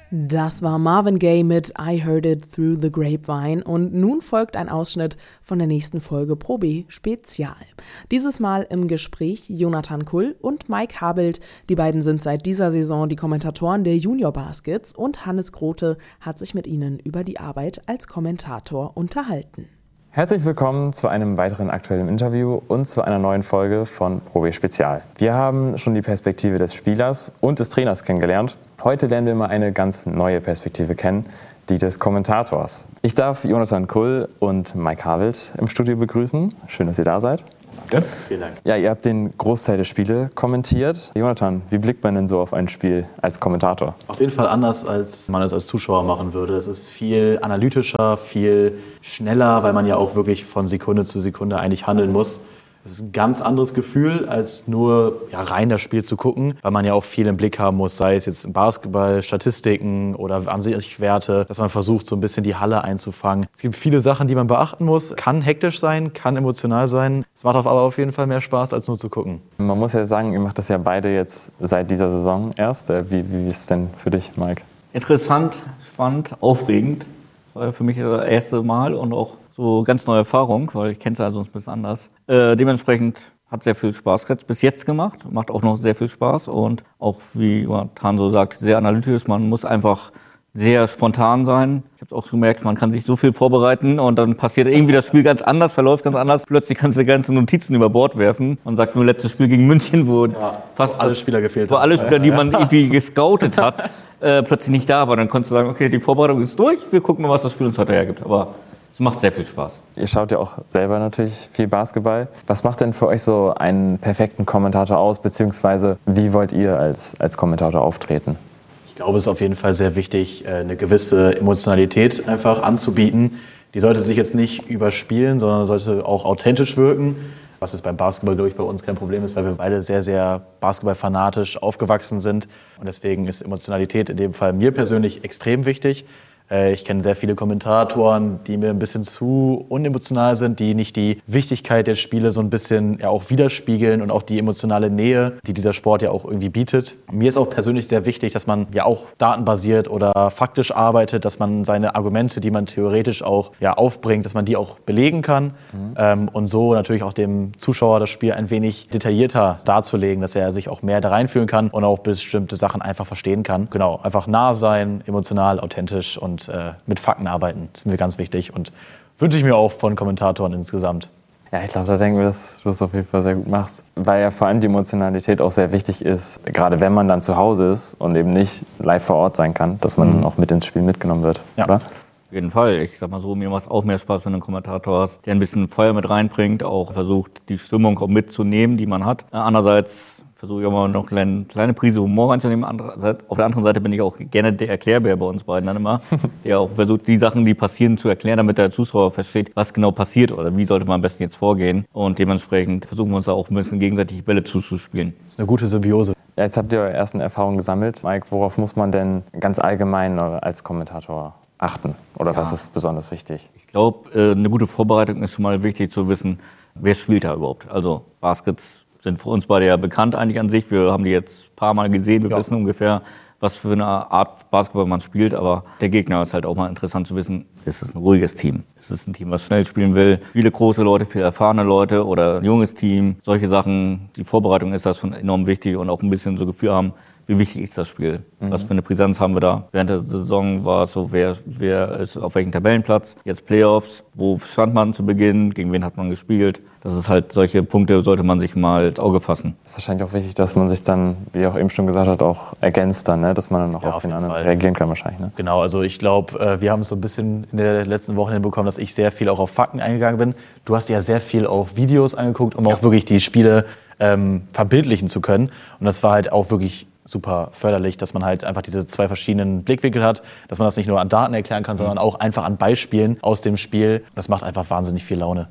Das war Marvin Gaye mit I Heard It Through the Grapevine und nun folgt ein Ausschnitt von der nächsten Folge Pro B Spezial. Dieses Mal im Gespräch Jonathan Kull und Mike Habelt. Die beiden sind seit dieser Saison die Kommentatoren der Junior Baskets und Hannes Grote hat sich mit ihnen über die Arbeit als Kommentator unterhalten. Herzlich willkommen zu einem weiteren aktuellen Interview und zu einer neuen Folge von Pro B Spezial. Wir haben schon die Perspektive des Spielers und des Trainers kennengelernt. Heute lernen wir mal eine ganz neue Perspektive kennen, die des Kommentators. Ich darf Jonathan Kull und Mike Habelt im Studio begrüßen. Schön, dass ihr da seid. Ja, vielen Dank. Ja, ihr habt den Großteil der Spiele kommentiert. Jonathan, wie blickt man denn so auf ein Spiel als Kommentator? Auf jeden Fall anders, als man es als Zuschauer machen würde. Es ist viel analytischer, viel schneller, weil man ja auch wirklich von Sekunde zu Sekunde eigentlich handeln muss. Es ist ein ganz anderes Gefühl, als nur rein das Spiel zu gucken, weil man ja auch viel im Blick haben muss, sei es jetzt im Basketball, Statistiken oder Ansichtswerte, dass man versucht, so ein bisschen die Halle einzufangen. Es gibt viele Sachen, die man beachten muss. Kann hektisch sein, kann emotional sein. Es macht aber auf jeden Fall mehr Spaß, als nur zu gucken. Man muss ja sagen, ihr macht das ja beide jetzt seit dieser Saison erst. Wie ist es denn für dich, Mike? Interessant, spannend, aufregend. War für mich das erste Mal und auch so ganz neue Erfahrung, weil ich kenne es ja sonst ein bisschen anders. Dementsprechend hat sehr viel Spaß bis jetzt gemacht, macht auch noch sehr viel Spaß und auch, wie Jonathan so sagt, sehr analytisch. Man muss einfach sehr spontan sein. Ich habe es auch gemerkt, man kann sich so viel vorbereiten und dann passiert irgendwie das Spiel ganz anders, verläuft ganz anders. Plötzlich kannst du ganze Notizen über Bord werfen. Man sagt nur letztes Spiel gegen München, wo fast alle Spieler gefehlt haben. Wo alle Spieler, die man irgendwie gescoutet hat, plötzlich nicht da waren. Dann konntest du sagen, okay, die Vorbereitung ist durch, wir gucken mal, was das Spiel uns heute hergibt. Aber es macht sehr viel Spaß. Ihr schaut ja auch selber natürlich viel Basketball. Was macht denn für euch so einen perfekten Kommentator aus, beziehungsweise wie wollt ihr als Kommentator auftreten? Ich glaube, es ist auf jeden Fall sehr wichtig, eine gewisse Emotionalität einfach anzubieten. Die sollte sich jetzt nicht überspielen, sondern sollte auch authentisch wirken. Was jetzt beim Basketball, glaube ich, bei uns kein Problem ist, weil wir beide sehr, sehr basketballfanatisch aufgewachsen sind. Und deswegen ist Emotionalität in dem Fall mir persönlich extrem wichtig. Ich kenne sehr viele Kommentatoren, die mir ein bisschen zu unemotional sind, die nicht die Wichtigkeit der Spiele so ein bisschen auch widerspiegeln und auch die emotionale Nähe, die dieser Sport ja auch irgendwie bietet. Mir ist auch persönlich sehr wichtig, dass man ja auch datenbasiert oder faktisch arbeitet, dass man seine Argumente, die man theoretisch auch aufbringt, dass man die auch belegen kann und so natürlich auch dem Zuschauer das Spiel ein wenig detaillierter darzulegen, dass er sich auch mehr da reinfühlen kann und auch bestimmte Sachen einfach verstehen kann. Genau, einfach nah sein, emotional, authentisch und mit Fakten arbeiten. Das ist mir ganz wichtig und wünsche ich mir auch von Kommentatoren insgesamt. Ja, ich glaube, da denken wir, dass du das auf jeden Fall sehr gut machst. Weil ja vor allem die Emotionalität auch sehr wichtig ist, gerade wenn man dann zu Hause ist und eben nicht live vor Ort sein kann, dass man auch mit ins Spiel mitgenommen wird, oder? Auf jeden Fall. Ich sag mal so, mir macht es auch mehr Spaß, wenn du einen Kommentator hast, der ein bisschen Feuer mit reinbringt, auch versucht, die Stimmung auch mitzunehmen, die man hat. Andererseits versuche ich auch mal noch eine kleine Prise Humor reinzunehmen. Auf der anderen Seite bin ich auch gerne der Erklärbär bei uns beiden dann immer, der auch versucht, die Sachen, die passieren, zu erklären, damit der Zuschauer versteht, was genau passiert oder wie sollte man am besten jetzt vorgehen. Und dementsprechend versuchen wir uns da auch ein bisschen gegenseitig die Bälle zuzuspielen. Das ist eine gute Symbiose. Ja, jetzt habt ihr eure ersten Erfahrungen gesammelt. Mike, worauf muss man denn ganz allgemein als Kommentator achten? Oder was ist besonders wichtig? Ich glaube, eine gute Vorbereitung ist schon mal wichtig zu wissen, wer spielt da überhaupt. Also Baskets sind für uns beide ja bekannt eigentlich an sich. Wir haben die jetzt ein paar Mal gesehen. Wir wissen ungefähr, was für eine Art Basketball man spielt. Aber der Gegner ist halt auch mal interessant zu wissen, ist es ein ruhiges Team? Ist es ein Team, was schnell spielen will? Viele große Leute, viele erfahrene Leute oder ein junges Team. Solche Sachen, die Vorbereitung ist das schon enorm wichtig und auch ein bisschen so Gefühl haben, wie wichtig ist das Spiel? Was für eine Brisanz haben wir da? Während der Saison war es so, wer ist auf welchem Tabellenplatz? Jetzt Playoffs, wo stand man zu Beginn? Gegen wen hat man gespielt? Das ist halt, solche Punkte sollte man sich mal ins Auge fassen. Es ist wahrscheinlich auch wichtig, dass man sich dann, wie auch eben schon gesagt hat, auch ergänzt dann, ne? Dass man dann auch auf den anderen reagieren kann wahrscheinlich. Ne? Genau, also ich glaube, wir haben es so ein bisschen in der letzten Woche hinbekommen, dass ich sehr viel auch auf Fakten eingegangen bin. Du hast dir ja sehr viel auf Videos angeguckt, um auch wirklich die Spiele verbildlichen zu können. Und das war halt auch wirklich super förderlich, dass man halt einfach diese zwei verschiedenen Blickwinkel hat, dass man das nicht nur an Daten erklären kann, sondern auch einfach an Beispielen aus dem Spiel. Das macht einfach wahnsinnig viel Laune.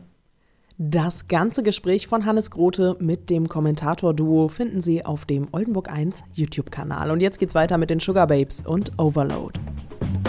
Das ganze Gespräch von Hannes Grote mit dem Kommentator-Duo finden Sie auf dem Oldenburg 1 YouTube-Kanal. Und jetzt geht's weiter mit den Sugar Babes und Overload.